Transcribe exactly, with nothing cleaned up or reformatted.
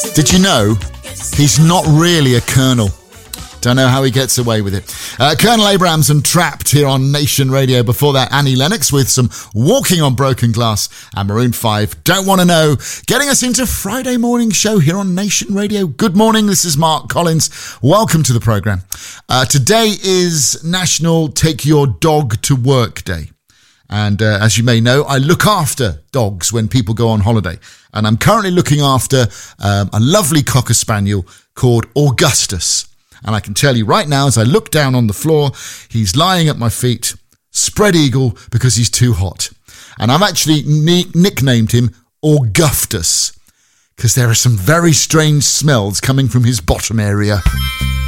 Did you know he's not really a colonel? Don't know how he gets away with it. Uh, Colonel Abrams and Trapped here on Nation Radio. Before that, Annie Lennox with some Walking on Broken Glass, and Maroon five, Don't Want to Know, getting us into Friday morning show here on Nation Radio. Good morning, this is Mark Collins. Welcome to the programme. Uh, today is National Take Your Dog to Work Day. And uh, as you may know, I look after dogs when people go on holiday. And I'm currently looking after um, a lovely Cocker Spaniel called Augustus. And I can tell you right now, as I look down on the floor, he's lying at my feet, spread eagle, because he's too hot. And I've actually ni- nicknamed him Augustus, because there are some very strange smells coming from his bottom area.